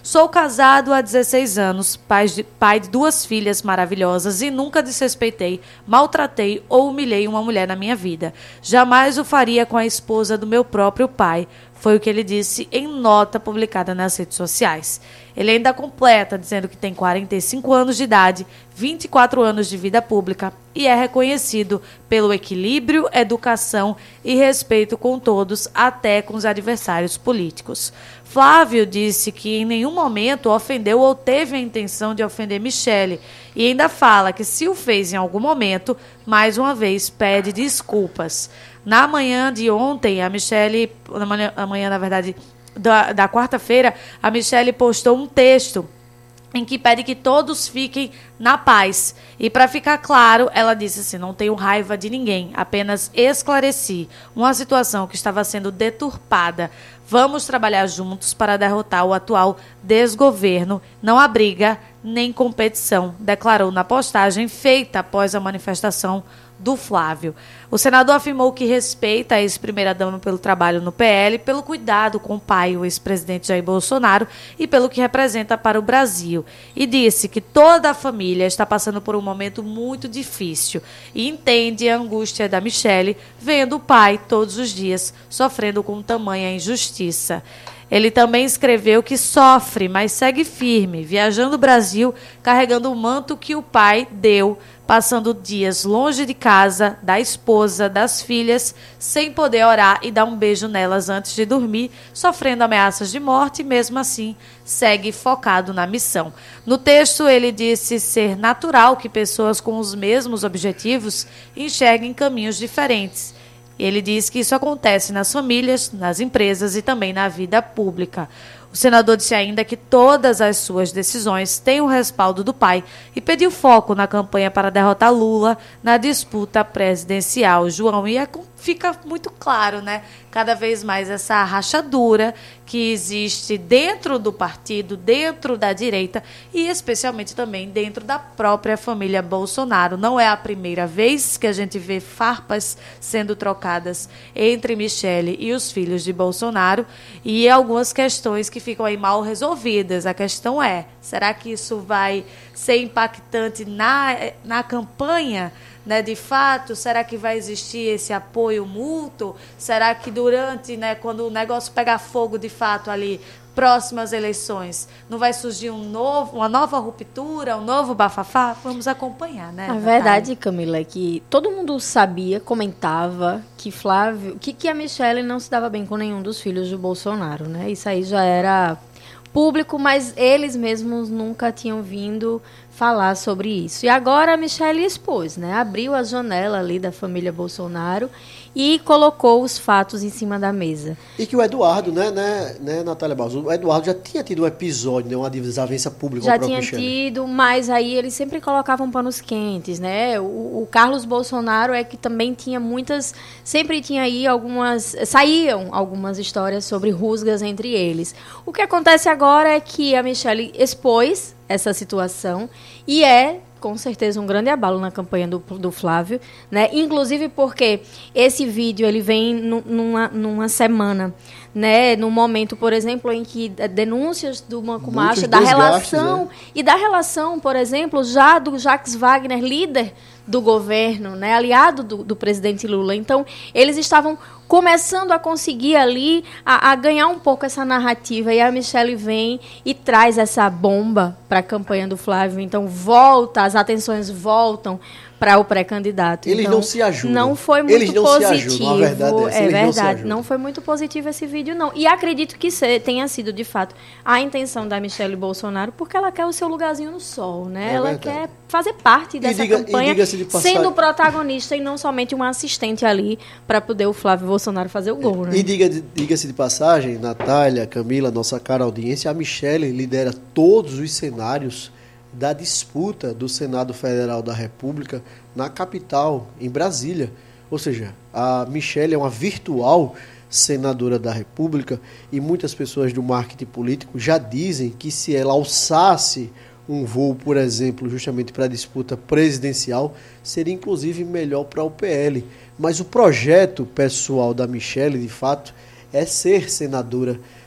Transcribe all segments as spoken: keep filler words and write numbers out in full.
Sou casado há dezesseis anos, pai de, pai de duas filhas maravilhosas e nunca desrespeitei, maltratei ou humilhei uma mulher na minha vida. Jamais o faria com a esposa do meu próprio pai. Foi o que ele disse em nota publicada nas redes sociais. Ele ainda completa, dizendo que tem quarenta e cinco anos de idade, vinte e quatro anos de vida pública e é reconhecido pelo equilíbrio, educação e respeito com todos, até com os adversários políticos. Flávio disse que em nenhum momento ofendeu ou teve a intenção de ofender Michele e ainda fala que se o fez em algum momento, mais uma vez pede desculpas. Na manhã de ontem, a Michele, na manhã, amanhã, na verdade, da, da quarta-feira, a Michele postou um texto em que pede que todos fiquem na paz. E para ficar claro, ela disse assim, não tenho raiva de ninguém, apenas esclareci uma situação que estava sendo deturpada. Vamos trabalhar juntos para derrotar o atual desgoverno. Não há briga nem competição, declarou na postagem feita após a manifestação do Flávio. O senador afirmou que respeita a ex-primeira-dama pelo trabalho no P L, pelo cuidado com o pai, o ex-presidente Jair Bolsonaro, e pelo que representa para o Brasil. E disse que toda a família está passando por um momento muito difícil e entende a angústia da Michele vendo o pai todos os dias sofrendo com tamanha injustiça. Ele também escreveu que sofre, mas segue firme, viajando o Brasil, carregando o manto que o pai deu, passando dias longe de casa, da esposa, das filhas, sem poder orar e dar um beijo nelas antes de dormir, sofrendo ameaças de morte e, mesmo assim, segue focado na missão. No texto, ele disse ser natural que pessoas com os mesmos objetivos enxerguem caminhos diferentes. Ele diz que isso acontece nas famílias, nas empresas e também na vida pública. O senador disse ainda que todas as suas decisões têm o respaldo do pai e pediu foco na campanha para derrotar Lula na disputa presidencial. João, e é, fica muito claro, né? Cada vez mais essa rachadura que existe dentro do partido, dentro da direita e especialmente também dentro da própria família Bolsonaro. Não é a primeira vez que a gente vê farpas sendo trocadas entre Michele e os filhos de Bolsonaro e algumas questões que ficam aí mal resolvidas. A questão é, será que isso vai ser impactante na, na campanha, né, de fato? Será que vai existir esse apoio mútuo? Será que durante, né, quando o negócio pegar fogo de fato ali, próximas eleições, não vai surgir um novo, uma nova ruptura, um novo bafafá? Vamos acompanhar, né? A verdade, Camila, é que todo mundo sabia, comentava que Flávio, que, que a Michele não se dava bem com nenhum dos filhos do Bolsonaro, né? Isso aí já era público, mas eles mesmos nunca tinham vindo falar sobre isso. E agora a Michele expôs, né? Abriu a janela ali da família Bolsonaro e colocou os fatos em cima da mesa. E que o Eduardo, né, né, né Natália Barros, o Eduardo já tinha tido um episódio, né, uma desavença pública. Já tinha tido, mas aí eles sempre colocavam panos quentes, né? O, o Carlos Bolsonaro é que também tinha muitas, sempre tinha aí algumas, saíam algumas histórias sobre rusgas entre eles. O que acontece agora é que a Michele expôs essa situação e é com certeza um grande abalo na campanha do, do Flávio, né? Inclusive porque esse vídeo ele vem numa, numa semana, né? No momento, por exemplo, em que denúncias do Banco Macho, da relação, é. e da relação, por exemplo, já do Jacques Wagner, líder do governo, né? Aliado do, do presidente Lula. Então, eles estavam começando a conseguir ali, a, a ganhar um pouco essa narrativa, e a Michele vem e traz essa bomba para a campanha do Flávio, então volta, as atenções voltam para o pré-candidato. Eles então, não se ajudam. Não foi muito eles não positivo. Se ajudam, a verdade é essa, é eles verdade, não, não foi muito positivo esse vídeo, não. E acredito que se, tenha sido, de fato, a intenção da Michele Bolsonaro, porque ela quer o seu lugarzinho no sol, né? É ela verdade. Quer fazer parte dessa diga, campanha, de sendo protagonista e não somente uma assistente ali para poder o Flávio Bolsonaro fazer o gol, né? E diga, diga-se de passagem, Natália, Camila, nossa cara audiência, a Michele lidera todos os cenários da disputa do Senado Federal da República na capital, em Brasília. Ou seja, a Michele é uma virtual senadora da República e muitas pessoas do marketing político já dizem que se ela alçasse um voo, por exemplo, justamente para a disputa presidencial, seria inclusive melhor para o P L. Mas o projeto pessoal da Michele, de fato, é ser senadora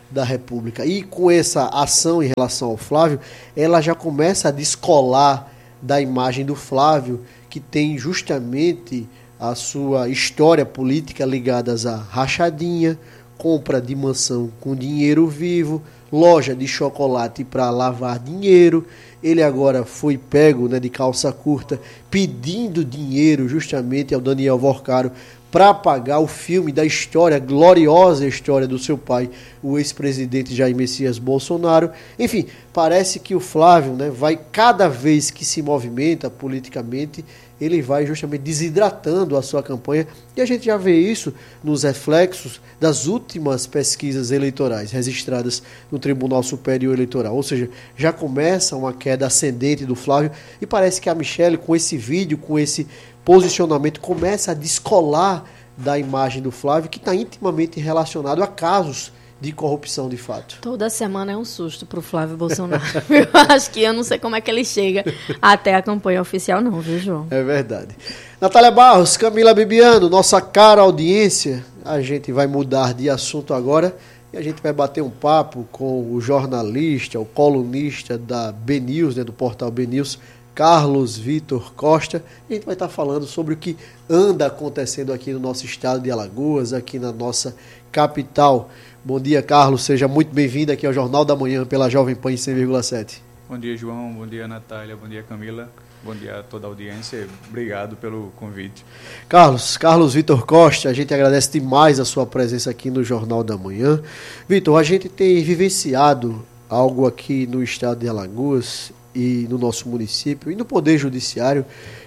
da República. E com essa ação em relação ao Flávio, ela já começa a descolar da imagem do Flávio, que tem justamente a sua história política ligada a rachadinha, compra de mansão com dinheiro vivo, loja de chocolate para lavar dinheiro. Ele agora foi pego, né, de calça curta, pedindo dinheiro justamente ao Daniel Vorcaro para pagar o filme da história, gloriosa história do seu pai, o ex-presidente Jair Messias Bolsonaro. Enfim, parece que o Flávio, né, vai, cada vez que se movimenta politicamente, ele vai justamente desidratando a sua campanha, e a gente já vê isso nos reflexos das últimas pesquisas eleitorais registradas no Tribunal Superior Eleitoral, ou seja, já começa uma queda ascendente do Flávio, e parece que a Michelle, com esse vídeo, com esse posicionamento, começa a descolar da imagem do Flávio, que está intimamente relacionado a casos de corrupção de fato. Toda semana é um susto para o Flávio Bolsonaro. Eu acho que eu não sei como é que ele chega até a campanha oficial não, viu, João? É verdade. Natália Barros, Camila Bibiano, nossa cara audiência, a gente vai mudar de assunto agora e a gente vai bater um papo com o jornalista, o colunista da B News, né, do portal B News, Carlos Vitor Costa. A gente vai estar falando sobre o que anda acontecendo aqui no nosso estado de Alagoas, aqui na nossa capital. Bom dia, Carlos. Seja muito bem-vindo aqui ao Jornal da Manhã pela Jovem Pan cem vírgula sete. Bom dia, João. Bom dia, Natália. Bom dia, Camila. Bom dia a toda a audiência. Obrigado pelo convite. Carlos, Carlos Vitor Costa, a gente agradece demais a sua presença aqui no Jornal da Manhã. Vitor, a gente tem vivenciado algo aqui no estado de Alagoas e no nosso município e no Poder Judiciário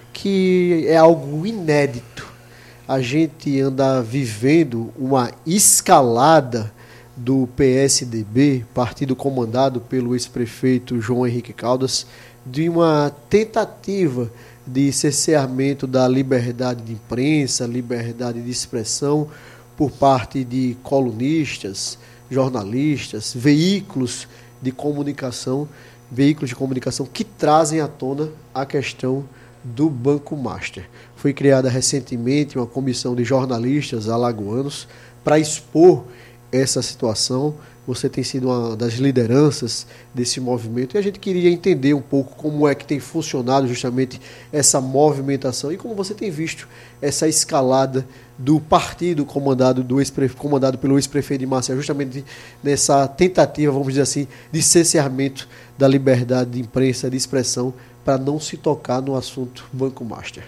que é algo inédito. A gente anda vivendo uma escalada do P S D B, partido comandado pelo ex-prefeito João Henrique Caldas, de uma tentativa de cerceamento da liberdade de imprensa, liberdade de expressão por parte de colunistas, jornalistas, veículos de comunicação, veículos de comunicação que trazem à tona a questão do Banco Master. Foi criada recentemente uma comissão de jornalistas alagoanos para expor essa situação. Você tem sido uma das lideranças desse movimento e a gente queria entender um pouco como é que tem funcionado justamente essa movimentação e como você tem visto essa escalada do partido comandado, do comandado pelo ex-prefeito de Maceió, justamente nessa tentativa, vamos dizer assim, de cerceamento da liberdade de imprensa, de expressão, para não se tocar no assunto Banco Master.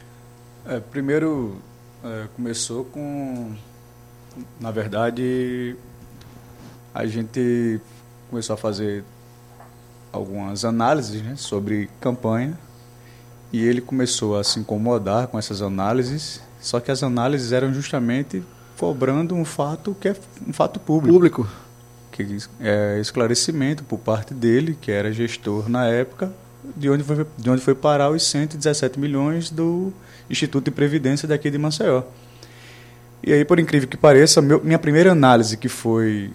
É, primeiro, é, começou com, na verdade, a gente começou a fazer algumas análises, né, sobre campanha e ele começou a se incomodar com essas análises, só que as análises eram justamente cobrando um fato que é um fato público. Público. Que é esclarecimento por parte dele, que era gestor na época, de onde foi, de onde foi parar os cento e dezessete milhões do Instituto de Previdência daqui de Maceió. E aí, por incrível que pareça, meu, minha primeira análise que foi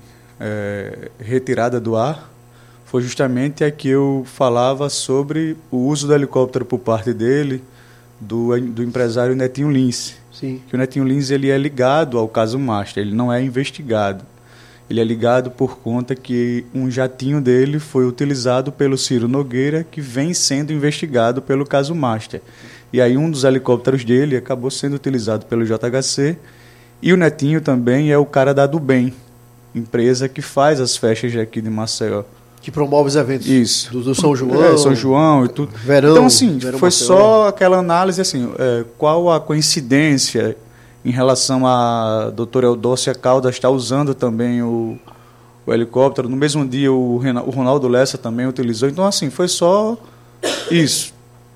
é, retirada do ar foi justamente a que eu falava sobre o uso do helicóptero por parte dele, do, do empresário Netinho Lins. Sim. Que o Netinho Lins ele é ligado ao caso Master, ele não é investigado. Ele é ligado por conta que um jatinho dele foi utilizado pelo Ciro Nogueira, que vem sendo investigado pelo caso Master. E aí um dos helicópteros dele acabou sendo utilizado pelo J H C, e o Netinho também é o cara da Dubem, empresa que faz as festas aqui de Maceió. Que promove os eventos. Isso. Do, do São João. É, São João e tudo. Verão. Então, assim, verão foi Maceió. só aquela análise, assim, é, qual a coincidência em relação a doutora Eudócia Caldas estar usando também o, o helicóptero. No mesmo dia, o, Renan, o Ronaldo Lessa também utilizou. Então, assim, foi só isso.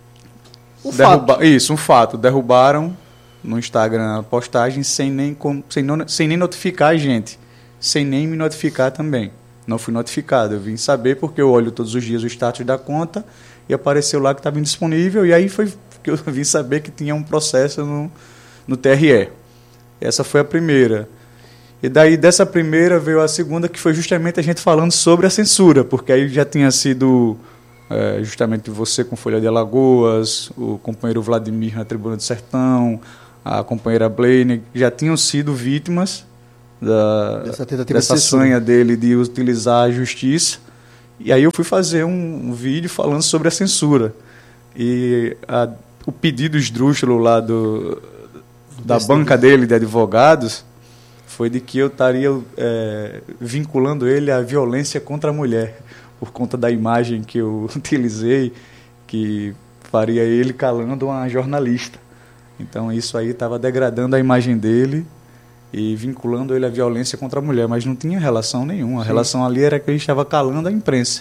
Um Derruba, fato. Isso, um fato. Derrubaram no Instagram a postagem sem nem, com, sem, não, sem nem notificar a gente. Sem nem me notificar também. Não fui notificado. Eu vim saber porque eu olho todos os dias o status da conta e apareceu lá que estava indisponível. E aí foi que eu vim saber que tinha um processo no... no T R E. Essa foi a primeira. E daí dessa primeira veio a segunda, que foi justamente a gente falando sobre a censura, porque aí já tinha sido é, justamente você com Folha de Alagoas, o companheiro Vladimir na Tribuna do Sertão, a companheira Blaine, já tinham sido vítimas da, dessa, tentativa dessa de censura. sonha dele de utilizar a justiça. E aí eu fui fazer um, um vídeo falando sobre a censura. E a, o pedido esdrúxulo lá do, da banca dele de advogados foi de que eu estaria é, vinculando ele à violência contra a mulher, por conta da imagem que eu utilizei, que faria ele calando uma jornalista. Então isso aí estava degradando a imagem dele e vinculando ele à violência contra a mulher, mas não tinha relação nenhuma. A Sim. relação ali era que ele estava calando a imprensa.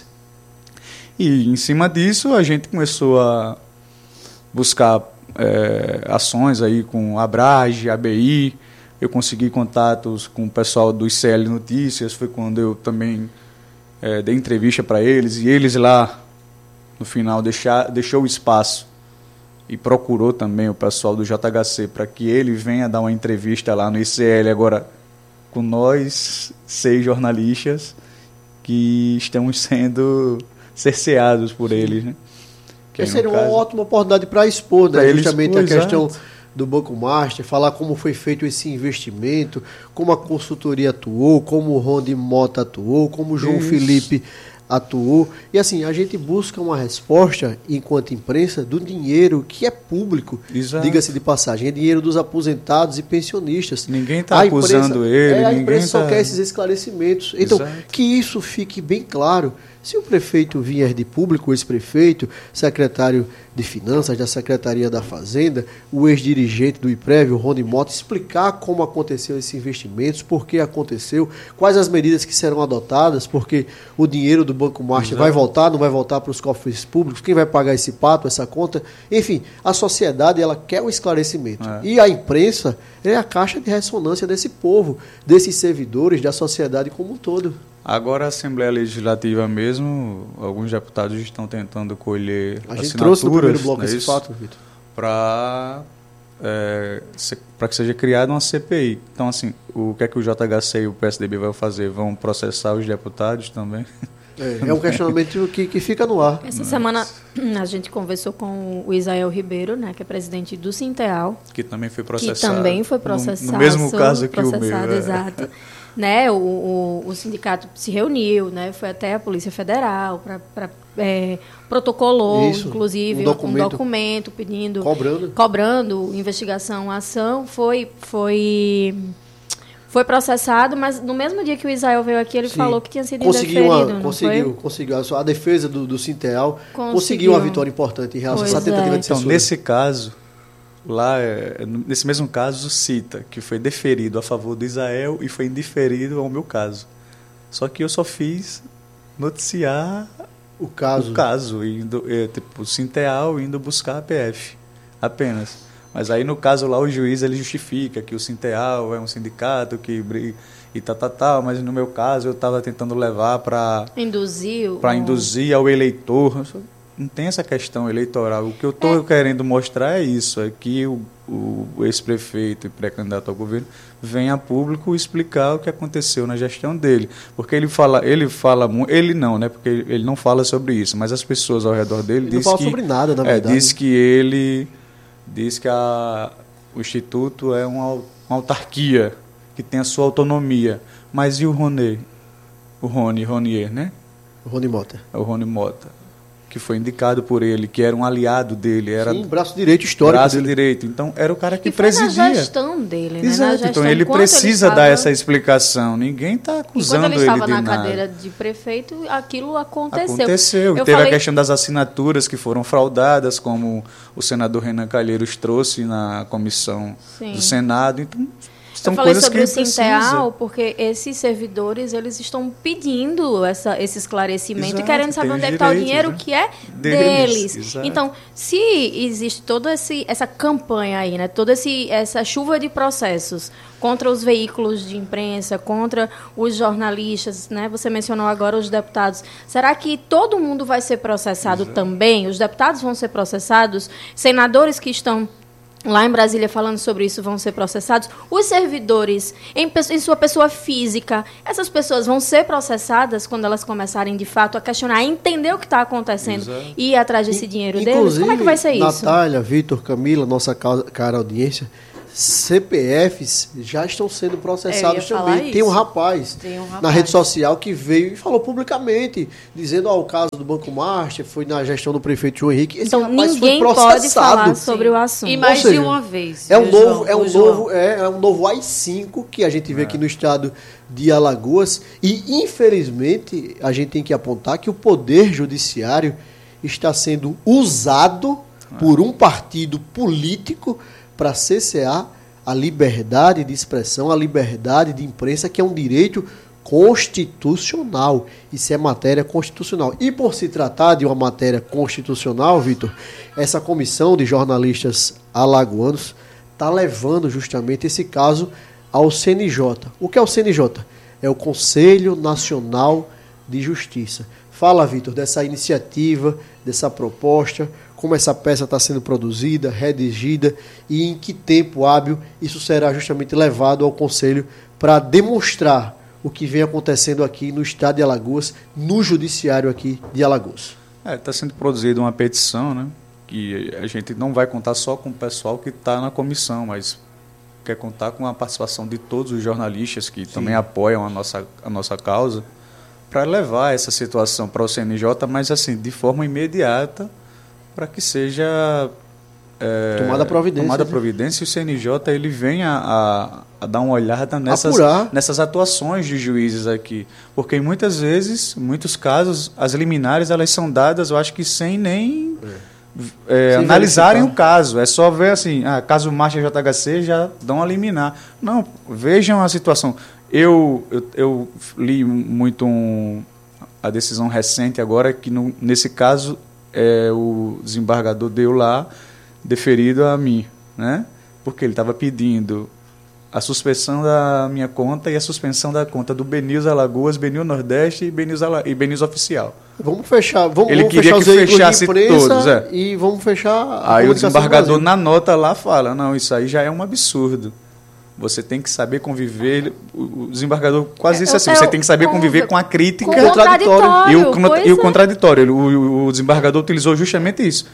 E em cima disso a gente começou a buscar é, ações aí com a Abrage, a B I. Eu consegui contatos com o pessoal do I C L Notícias, foi quando eu também é, dei entrevista para eles, e eles lá, no final, deixar, deixou o espaço e procurou também o pessoal do J H C para que ele venha dar uma entrevista lá no I C L, agora com nós, seis jornalistas, que estamos sendo cerceados por eles, né? Que aí, seria uma caso, ótima oportunidade para expor, né? Justamente expor, a questão exato. do Banco Master, falar como foi feito esse investimento, como a consultoria atuou, como o Rony Mota atuou, como o João Isso. Felipe atuou. E assim, a gente busca uma resposta, enquanto imprensa, do dinheiro que é público, Exato. diga-se de passagem, é dinheiro dos aposentados e pensionistas. Ninguém está acusando ele. É, a ninguém imprensa tá... só quer esses esclarecimentos. Então, Exato. que isso fique bem claro. Se o prefeito vier de público, o ex-prefeito, secretário de Finanças da Secretaria da Fazenda, o ex-dirigente do IPREV, o Rony Mota, explicar como aconteceu esses investimentos, por que aconteceu, quais as medidas que serão adotadas, porque o dinheiro do Banco Master Exato. vai voltar, não vai voltar para os cofres públicos, quem vai pagar esse pato, essa conta? Enfim, a sociedade ela quer o esclarecimento. É. E a imprensa é a caixa de ressonância desse povo, desses servidores, da sociedade como um todo. Agora a Assembleia Legislativa mesmo, alguns deputados estão tentando colher a gente assinaturas trouxe no primeiro bloco né, esse fato, Vitor, para é, para que seja criada uma C P I. Então, assim, o que é que o J H C e o P S D B vão fazer? Vão processar os deputados também? É, é um questionamento que, que fica no ar. Essa Mas... semana a gente conversou com o Isael Ribeiro, né, que é presidente do Sinteal. Que também foi processado. Que também foi processado. No, no mesmo caso que o meu. Exato. Né, o, o, o sindicato se reuniu, né, foi até a Polícia Federal, para é, protocolou, Isso, inclusive, um documento, um documento pedindo, cobrando. cobrando investigação, ação, foi, foi, foi processado, mas no mesmo dia que o Isael veio aqui, ele Sim. falou que tinha sido conseguiu indeferido, uma, não conseguiu, foi? Conseguiu, a defesa do, do Sinteal conseguiu. conseguiu uma vitória importante em relação a essa Pois tentativa é. de censura. Então, nesse caso... Lá, nesse mesmo caso, cita que foi deferido a favor do Isael e foi indeferido ao meu caso. Só que eu só fiz noticiar o caso, o caso indo, é, tipo, o Sinteal indo buscar a P F, apenas. Mas aí, no caso lá, o juiz ele justifica que o Sinteal é um sindicato que briga e tal, tal, tal, mas no meu caso eu estava tentando levar para induzir, para induzir ao eleitor. Não tem essa questão eleitoral. O que eu estou é. querendo mostrar é isso, é que o, o ex-prefeito e pré-candidato ao governo venha a público explicar o que aconteceu na gestão dele. Porque ele fala, ele fala, ele não, né? Porque ele não fala sobre isso, mas as pessoas ao redor dele dizem que... Não fala sobre nada, na verdade. É, diz que ele, diz que a, o Instituto é uma, uma autarquia, que tem a sua autonomia. Mas e o Rony? O Rony, Ronier, né? O Rony Mota. É o Rony Mota. Que foi indicado por ele, que era um aliado dele. Era Sim, braço direito histórico braço dele. direito. Então, era o cara que e foi presidia. na gestão dele, né? Exato. Na gestão, então, ele precisa ele dar estava... essa explicação. Ninguém está acusando ele de nada. Enquanto ele estava na cadeira de prefeito, aquilo aconteceu. Aconteceu. Eu Teve falei... a questão das assinaturas que foram fraudadas, como o senador Renan Calheiros trouxe na comissão Sim. do Senado. Então... São Eu falei sobre o Sinteal, porque esses servidores eles estão pedindo essa, esse esclarecimento Exato, e querendo saber onde é que está o dinheiro né? que é deles. deles. Então, se existe toda esse, essa campanha aí, né, toda esse, essa chuva de processos contra os veículos de imprensa, contra os jornalistas, né, você mencionou agora os deputados, será que todo mundo vai ser processado Exato. também? Os deputados vão ser processados? Senadores que estão lá em Brasília falando sobre isso vão ser processados. Os servidores, em, em sua pessoa física, essas pessoas vão ser processadas quando elas começarem, de fato, a questionar, a entender o que está acontecendo Exato. e ir atrás desse dinheiro Inclusive, deles? Como é que vai ser isso? Natália, Vitor, Camila, nossa cara audiência, C P Fs já estão sendo processados É, eu ia falar também. Tem um, isso. rapaz Tem um rapaz na rede social que veio e falou publicamente, dizendo, ó, o caso do Banco Master foi na gestão do prefeito João Henrique. Esse Então rapaz ninguém foi pode processado. falar sobre o assunto. E mais Ou seja, de uma vez. É um viu, novo, João? é um O João. novo, é, é um novo A I cinco que a gente vê aqui no estado de Alagoas. E, infelizmente, a gente tem que apontar que o Poder Judiciário está sendo usado por um partido político para cercear a liberdade de expressão, a liberdade de imprensa, que é um direito constitucional. Isso é matéria constitucional. E por se tratar de uma matéria constitucional, Vitor, essa comissão de jornalistas alagoanos está levando justamente esse caso ao C N J. O que é o C N J? É o Conselho Nacional de Justiça. Fala, Vitor, dessa iniciativa, dessa proposta, como essa peça está sendo produzida, redigida e em que tempo hábil isso será justamente levado ao Conselho para demonstrar o que vem acontecendo aqui no estado de Alagoas, no judiciário aqui de Alagoas. É, está sendo produzida uma petição, né? Que a gente não vai contar só com o pessoal que está na comissão, mas quer contar com a participação de todos os jornalistas que Sim. também apoiam a nossa, a nossa causa, para levar essa situação para o C N J, mas assim, de forma imediata, para que seja é, tomada providência, tomada né? providência e o C N J ele venha a, a dar uma olhada nessas, nessas atuações de juízes aqui. Porque muitas vezes, em muitos casos, as liminares elas são dadas, eu acho que sem nem é. É, analisarem verificar. O caso. É só ver assim, ah, caso Master J H C já dão a liminar. Não, vejam a situação. Eu, eu, eu li muito um, a decisão recente agora, que no, nesse caso é, o desembargador deu lá deferido a mim, né? Porque ele estava pedindo a suspensão da minha conta e a suspensão da conta do BNews Alagoas, BNews Nordeste e BNews, Ala, e BNews Oficial. Vamos fechar, vamos, ele vamos queria fechar que os veículos fechasse de imprensa todos, é. E vamos fechar a Aí o desembargador na nota lá fala, não, isso aí já é um absurdo. Você tem que saber conviver. O desembargador quase disse é, assim: é, você tem que saber conviver com a crítica com o contraditório. E o, e o contraditório. O, o desembargador utilizou justamente isso.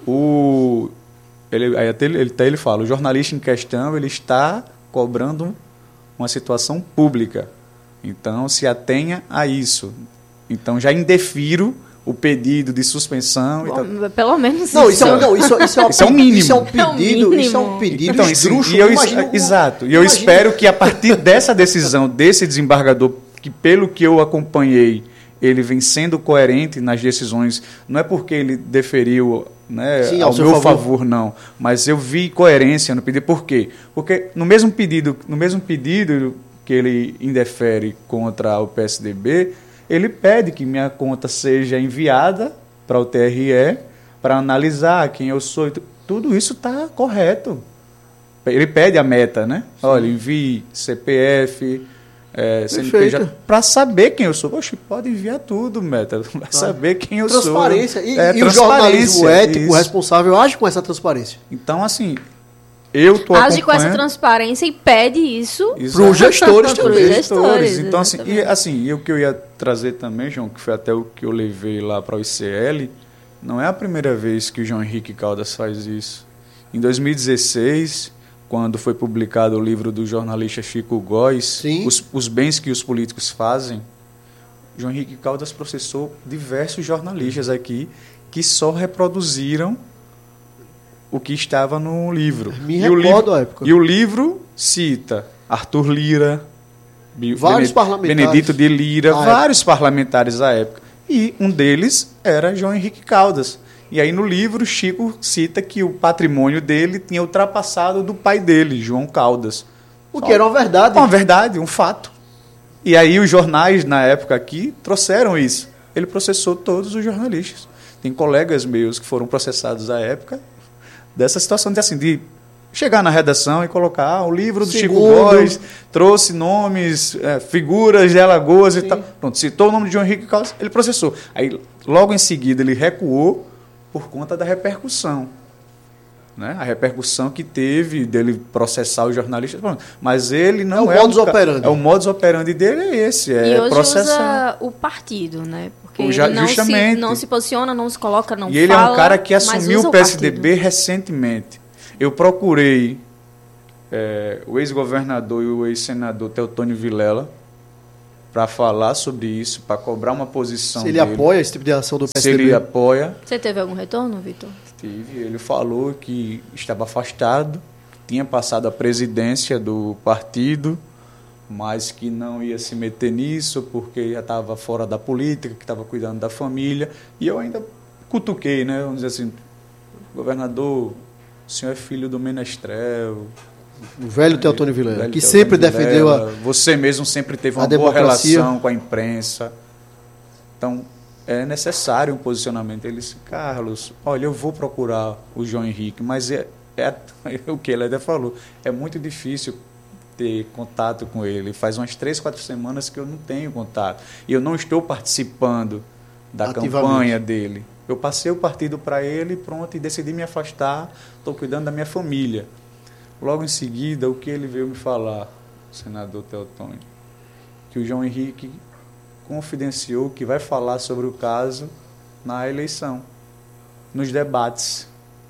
O, ele, aí até ele, até ele fala: o jornalista em questão ele está cobrando uma situação pública. Então, se atenha a isso. Então, já indefiro o pedido de suspensão. Bom, e tal. Pelo menos não, isso. Isso, é, não, isso, isso, é, isso é um mínimo. Isso é um pedido, é isso é um pedido então, esdrúxulo. E eu, imagino, exato. E imagino. eu espero que a partir dessa decisão desse desembargador, que pelo que eu acompanhei, ele vem sendo coerente nas decisões, não é porque ele deferiu, né, Sim, ao, ao meu favor. favor, não, mas eu vi coerência no pedido. Por quê? Porque no mesmo pedido, no mesmo pedido que ele indefere contra o P S D B, ele pede que minha conta seja enviada para o T R E para analisar quem eu sou. Tudo isso está correto. Ele pede a meta, né? Sim. Olha, envie C P F, é, C N P J, para saber quem eu sou. Poxa, pode enviar tudo, meta, para saber quem eu transparência. sou. E, é, e o jornalismo ético, isso. responsável, age com essa transparência. Então, assim... Eu tô age com essa transparência e pede isso para os gestores também. Gestores. gestores. Então, assim, e, assim, e o que eu ia trazer também, João, que foi até o que eu levei lá para o I C L, não é a primeira vez que o João Henrique Caldas faz isso. Em dois mil e dezesseis, quando foi publicado o livro do jornalista Chico Góes, os, os bens que os políticos fazem, João Henrique Caldas processou diversos jornalistas aqui que só reproduziram o que estava no livro. Me e recordo o livro, a época. E o livro cita Arthur Lira, vários Bened, parlamentares. Benedito de Lira, ah, vários é. parlamentares da época. E um deles era João Henrique Caldas. E aí no livro, Chico cita que o patrimônio dele tinha ultrapassado do pai dele, João Caldas. O que era uma verdade. Uma verdade, um fato. E aí os jornais, na época aqui, trouxeram isso. Ele processou todos os jornalistas. Tem colegas meus que foram processados à época dessa situação de, assim, de chegar na redação e colocar ah, o livro do Segundo. Chico Góes trouxe nomes, é, figuras de Alagoas Sim. e tal. Pronto, citou o nome de João Henrique Caldas, ele processou. Aí, logo em seguida, ele recuou por conta da repercussão. Né? A repercussão que teve dele processar os jornalistas. Pronto. Mas ele não é... É o modus um, operandi. É o modus operandi dele é esse, é e hoje processar. Usa o partido, né? Porque o já, ele não justamente. se, não se posiciona, não se coloca, não e ele fala, é um cara que assumiu o P S D B partido. recentemente. Eu procurei é, o ex-governador e o ex-senador Teotônio Vilela para falar sobre isso, para cobrar uma posição Se ele dele. apoia esse tipo de ação do P S D B? Se ele apoia. Você teve algum retorno, Vitor? Tive. Ele falou que estava afastado, tinha passado a presidência do partido, mas que não ia se meter nisso porque já estava fora da política, que estava cuidando da família. E eu ainda cutuquei, né? Vamos dizer assim, governador, o senhor é filho do menestrel. O velho Teotônio Vilela, velho que Teotônio sempre Vilela, defendeu a... Você mesmo sempre teve uma a boa democracia. relação com a imprensa. Então, é necessário um posicionamento. Ele disse, Carlos, olha, eu vou procurar o João Henrique, mas é, é o que ele até falou, é muito difícil ter contato com ele. Faz umas três, quatro semanas que eu não tenho contato. E eu não estou participando da Ativamente. campanha dele. Eu passei o partido para ele, pronto, e decidi me afastar. Estou cuidando da minha família. Logo em seguida, o que ele veio me falar, o senador Teotônio, que o João Henrique confidenciou que vai falar sobre o caso na eleição, nos debates.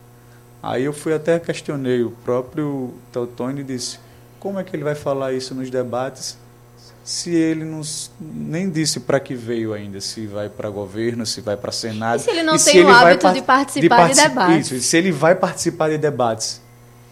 Aí eu fui até questionei o próprio Teotônio e disse, como é que ele vai falar isso nos debates se ele nos, nem disse para que veio ainda, se vai para governo, se vai para Senado. E se ele não e tem se o ele vai hábito par- de participar de, particip- debates? Isso, e se ele vai participar de debates.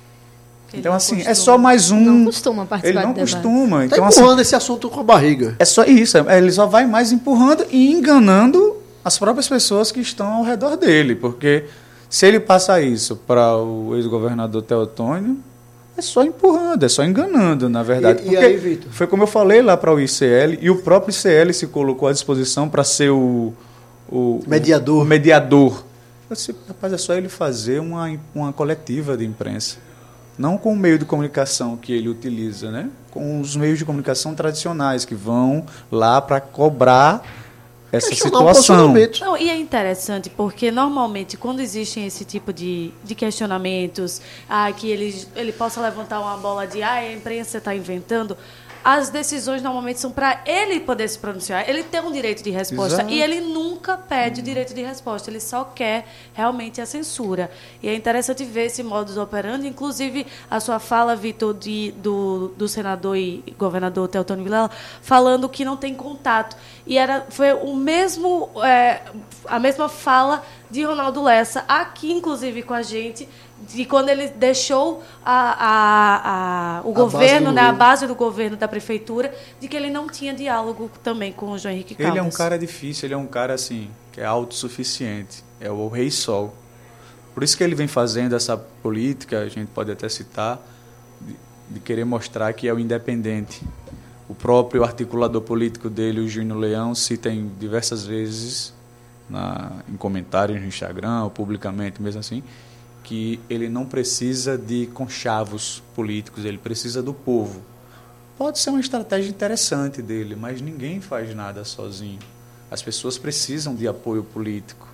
Ele Então, não assim, costuma. é só mais um... Não costuma participar Ele não de debates. costuma. Está Então, assim, empurrando esse assunto com a barriga. é só isso. é- Ele só vai mais empurrando e enganando as próprias pessoas que estão ao redor dele. Porque se ele passa isso para o ex-governador Teotônio, é só empurrando, é só enganando, na verdade. E- e Porque aí, Vitor? foi como eu falei lá para o I C L, e o próprio I C L se colocou à disposição para ser o, o, Mediador. o mediador. Eu disse, rapaz, é só ele fazer uma, uma coletiva de imprensa. Não com o meio de comunicação que ele utiliza, né? Com os meios de comunicação tradicionais, que vão lá para cobrar essa Questionar o situação. posicionamento. Não, e é interessante porque normalmente quando existem esse tipo de, de questionamentos, ah, que ele, ele possa levantar uma bola de ah, a imprensa está inventando, as decisões normalmente são para ele poder se pronunciar. Ele tem um direito de resposta. Exato. E ele nunca pede o direito de resposta. Ele só quer realmente a censura. E é interessante ver esse modus operandi. Inclusive, a sua fala, Vitor, de, do, do senador e governador Teotônio Vilela, falando que não tem contato. E era, foi o mesmo, é, a mesma fala de Ronaldo Lessa, aqui, inclusive, com a gente, de quando ele deixou a, a, a, o A governo, base do né, a governo. base do governo da prefeitura, de que ele não tinha diálogo também com o João Henrique Caldas. Ele é um cara difícil, ele é um cara assim, que é autossuficiente, é o rei sol. Por isso que ele vem fazendo essa política, a gente pode até citar, de, de querer mostrar que é o independente. O próprio articulador político dele, o Júnior Leão, cita em diversas vezes, na, em comentários no Instagram, ou publicamente mesmo assim, que ele não precisa de conchavos políticos, ele precisa do povo. Pode ser uma estratégia interessante dele, mas ninguém faz nada sozinho. As pessoas precisam de apoio político.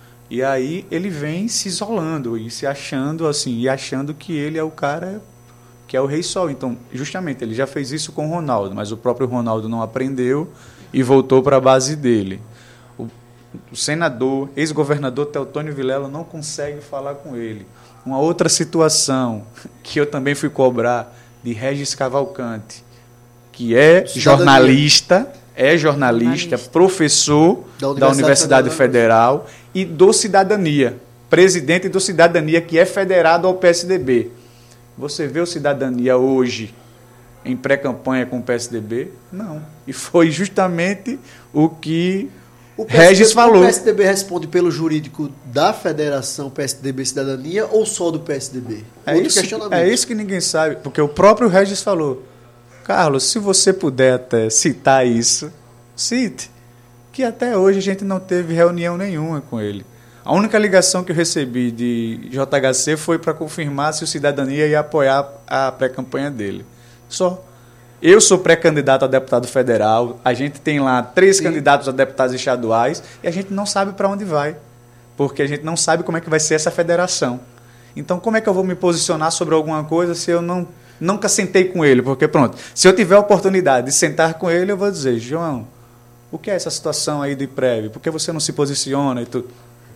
E aí ele vem se isolando e se achando assim, e achando que ele é o cara que é o rei sol. Então, justamente, ele já fez isso com o Ronaldo, mas o próprio Ronaldo não aprendeu e voltou para a base dele. O, o senador, ex-governador Teotônio Vilela não consegue falar com ele. Uma outra situação que eu também fui cobrar de Regis Cavalcante, que é Cidadania. jornalista, é jornalista, Jornalista. professor Da da Universidade Universidade, Federal. Federal e do Cidadania, presidente do Cidadania, que é federado ao P S D B. Você vê o Cidadania hoje em pré-campanha com o P S D B? Não. E foi justamente o que O P S D B, Regis falou. O P S D B responde pelo jurídico da Federação P S D B Cidadania ou só do P S D B? É Outro isso, questionamento. é isso que ninguém sabe, porque o próprio Regis falou, Carlos, se você puder até citar isso, cite, que até hoje a gente não teve reunião nenhuma com ele. A única ligação que eu recebi de J H C foi para confirmar se o Cidadania ia apoiar a pré-campanha dele. Só. Eu sou pré-candidato a deputado federal, a gente tem lá três Sim. candidatos a deputados estaduais e a gente não sabe para onde vai, porque a gente não sabe como é que vai ser essa federação. Então, como é que eu vou me posicionar sobre alguma coisa se eu não, nunca sentei com ele? Porque, pronto, se eu tiver a oportunidade de sentar com ele, eu vou dizer, João, o que é essa situação aí do I P R E V? Por que você não se posiciona e tudo?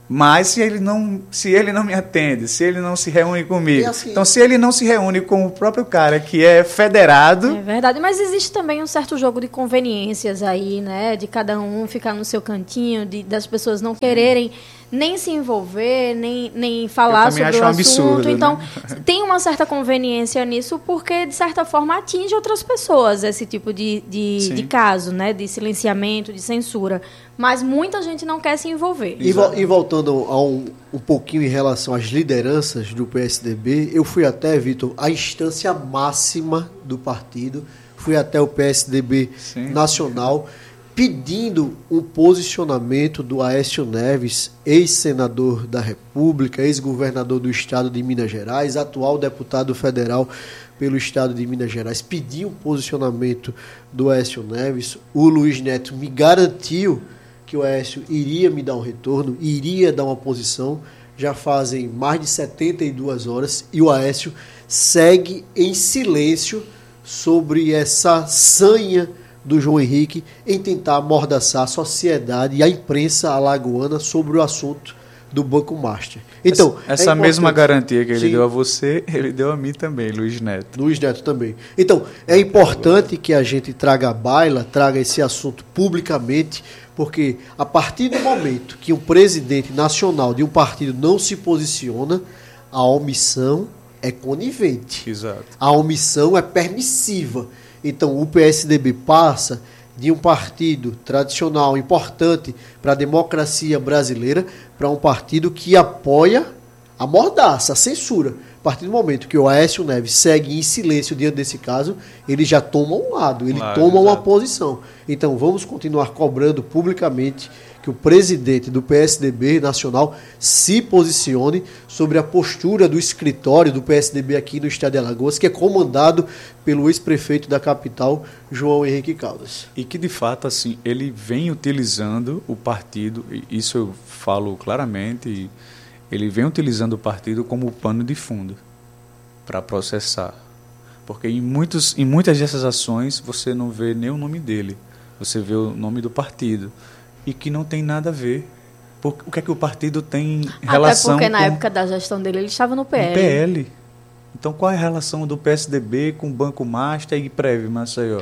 Mas se ele não, se ele não me atende, se ele não se reúne comigo, assim, então se ele não se reúne com o próprio cara que é federado... É verdade, mas existe também um certo jogo de conveniências aí, né? De cada um ficar no seu cantinho, de, das pessoas não quererem nem se envolver, nem, nem falar sobre acho o um assunto. absurdo, Então, né? tem uma certa conveniência nisso, porque, de certa forma, atinge outras pessoas esse tipo de, de, de caso, né? De silenciamento, de censura. Mas muita gente não quer se envolver. E, vo- e voltando a um, um pouquinho em relação às lideranças do P S D B, eu fui até, Vitor, a instância máxima do partido, fui até o P S D B Sim. nacional, pedindo um posicionamento do Aécio Neves, ex-senador da República, ex-governador do estado de Minas Gerais, atual deputado federal pelo estado de Minas Gerais, pedi um posicionamento do Aécio Neves. O Luiz Neto me garantiu que o Aécio iria me dar um retorno, iria dar uma posição. Já fazem mais de setenta e duas horas e o Aécio segue em silêncio sobre essa sanha do João Henrique em tentar amordaçar a sociedade e a imprensa alagoana sobre o assunto do Banco Master. Então, essa, essa é mesma garantia que ele Sim. deu a você, ele deu a mim também, Luiz Neto. Luiz Neto também. Então, é importante que a gente traga à baila, traga esse assunto publicamente, porque a partir do momento que um presidente nacional de um partido não se posiciona, a omissão é conivente. Exato. A omissão é permissiva. Então, o P S D B passa de um partido tradicional importante para a democracia brasileira para um partido que apoia a mordaça, a censura. A partir do momento que o Aécio Neves segue em silêncio diante desse caso, ele já toma um lado, ele Claro, toma uma exato. posição. Então, vamos continuar cobrando publicamente que o presidente do P S D B nacional se posicione sobre a postura do escritório do P S D B aqui no estado de Alagoas, que é comandado pelo ex-prefeito da capital, João Henrique Caldas. E que, de fato, assim, ele vem utilizando o partido, e isso eu falo claramente, ele vem utilizando o partido como pano de fundo para processar. Porque em, muitos, em muitas dessas ações você não vê nem o nome dele, você vê o nome do partido. E que não tem nada a ver. Por, o que é que o partido tem em relação Até porque na com época da gestão dele ele estava no P L. o P L? Então qual é a relação do P S D B com o Banco Master e Prev Maceió?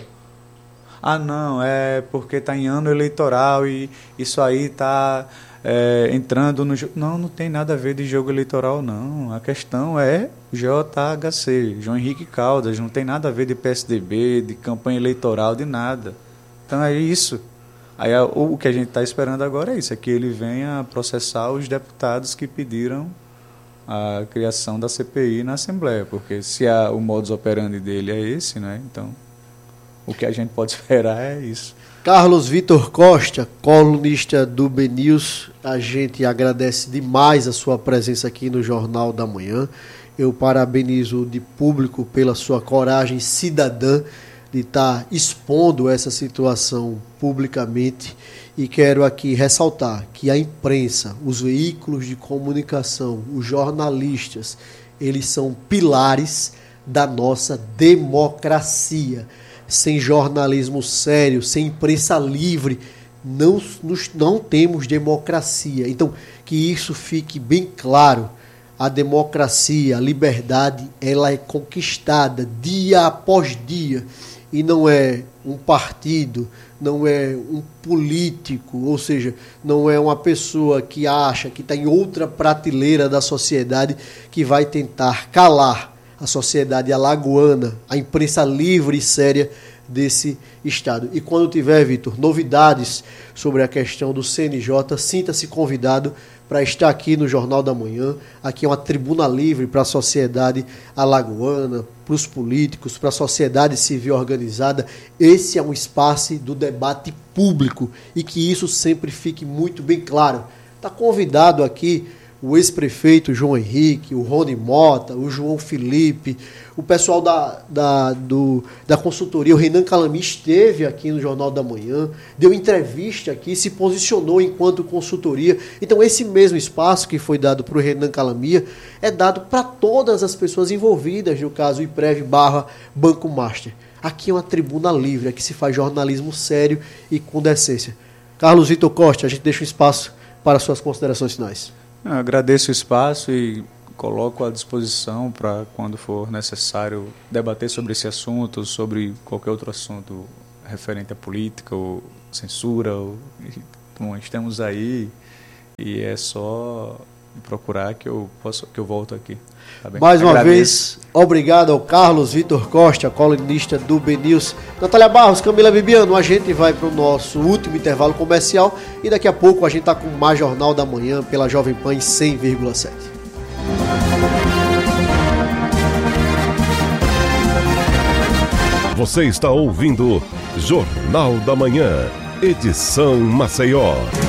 Ah, não, é porque está em ano eleitoral e isso aí está é, entrando no jogo. Não, não tem nada a ver de jogo eleitoral, não. A questão é J H C, João Henrique Caldas, não tem nada a ver de P S D B, de campanha eleitoral, de nada. Então é isso. Aí o que a gente está esperando agora é isso, é que ele venha processar os deputados que pediram a criação da C P I na Assembleia, porque se a, o modus operandi dele é esse, né? Então o que a gente pode esperar é isso. Carlos Vitor Costa, colunista do B News, a gente agradece demais a sua presença aqui no Jornal da Manhã. Eu parabenizo de público pela sua coragem cidadã de estar expondo essa situação publicamente, e quero aqui ressaltar que a imprensa, os veículos de comunicação, os jornalistas, eles são pilares da nossa democracia. Sem jornalismo sério, sem imprensa livre, não, nos, não temos democracia. Então, que isso fique bem claro. A democracia, a liberdade, ela é conquistada dia após dia. E não é um partido, não é um político, ou seja, não é uma pessoa que acha que está em outra prateleira da sociedade que vai tentar calar a sociedade alagoana, a imprensa livre e séria desse estado. E quando tiver, Vitor, novidades sobre a questão do C N J, sinta-se convidado para estar aqui no Jornal da Manhã. Aqui é uma tribuna livre para a sociedade alagoana, para os políticos, para a sociedade civil organizada. Esse é um espaço do debate público e que isso sempre fique muito bem claro. Está convidado aqui o ex-prefeito João Henrique, o Rony Mota, o João Felipe, o pessoal da, da, do, da consultoria, o Renan Calami esteve aqui no Jornal da Manhã, deu entrevista aqui, se posicionou enquanto consultoria. Então esse mesmo espaço que foi dado para o Renan Calamia é dado para todas as pessoas envolvidas no caso IPREV barra Banco Master. Aqui é uma tribuna livre, aqui se faz jornalismo sério e com decência. Carlos Vitor Costa, a gente deixa um espaço para suas considerações finais. Eu agradeço o espaço e coloco à disposição para, quando for necessário, debater sobre esse assunto, sobre qualquer outro assunto referente à política ou censura. Ou, então, estamos aí e é só procurar que eu posso, que eu volto aqui. Tá bem? Mais uma Agradeço. vez, obrigado ao Carlos Vitor Costa, colunista do B News. Natália Barros, Camila Bibiano, a gente vai para o nosso último intervalo comercial e daqui a pouco a gente está com mais Jornal da Manhã pela Jovem Pan em cem vírgula sete. Você está ouvindo Jornal da Manhã, edição Maceió.